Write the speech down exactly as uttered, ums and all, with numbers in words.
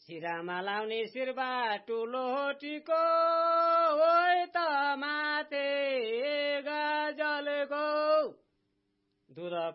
शिरामा लाउने शिरबा ठुलो टिको ओइ त माथे गजलको दुध